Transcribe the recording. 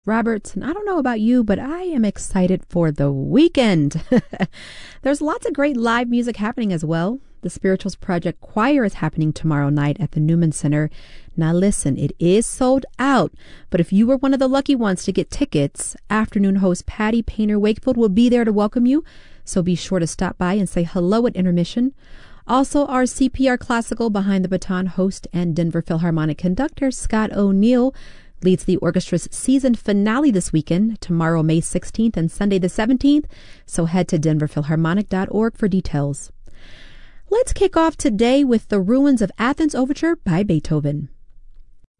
Roberts, and I don't know about you, but I am excited for the weekend. There's lots of great live music happening as well. The Spirituals Project Choir is happening tomorrow night at the Newman Center. Now listen, it is sold out, but if you were one of the lucky ones to get tickets, afternoon host Patty Painter Wakefield will be there to welcome you, so be sure to stop by and say hello at intermission. Also, our CPR Classical Behind the Baton host and Denver Philharmonic conductor Scott O'Neill leads the orchestra's season finale this weekend, tomorrow May 16th and Sunday the 17th, so head to denverphilharmonic.org for details. Let's kick off today with the Ruins of Athens Overture by Beethoven.